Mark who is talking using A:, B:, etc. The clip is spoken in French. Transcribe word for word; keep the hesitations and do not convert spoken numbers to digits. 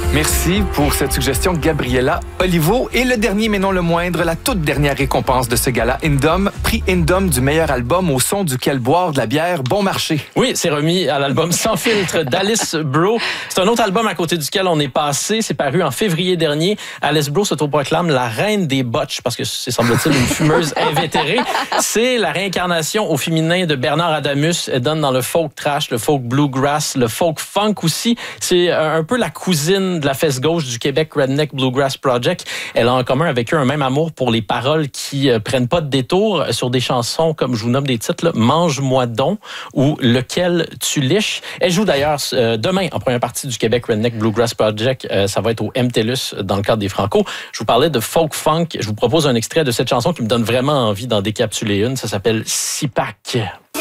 A: Merci pour cette suggestion, Gabriella Olivo. Et le dernier, mais non le moindre, la toute dernière récompense de ce gala Indom, prix Indom du meilleur album au son duquel boire de la bière bon marché.
B: Oui, c'est remis à l'album Sans filtre d'Alice Bro. C'est un autre album à côté duquel on est passé. C'est paru en février dernier. Alice Bro s'autoproclame la reine des botches parce que c'est, semble-t-il, une fumeuse invétérée. C'est la réincarnation au féminin de Bernard Adamus. Elle donne dans le folk trash, le folk bluegrass, le folk funk aussi. C'est un peu la cousine de la fesse gauche du Québec Redneck Bluegrass Project. Elle a en commun avec eux un même amour pour les paroles qui euh, prennent pas de détour sur des chansons comme, je vous nomme des titres, là, Mange-moi donc ou Lequel tu liches. Elle joue d'ailleurs euh, demain en première partie du Québec Redneck Bluegrass Project. Euh, ça va être au M T L U S dans le cadre des Franco. Je vous parlais de folk funk. Je vous propose un extrait de cette chanson qui me donne vraiment envie d'en décapsuler une. Ça s'appelle Six Pack.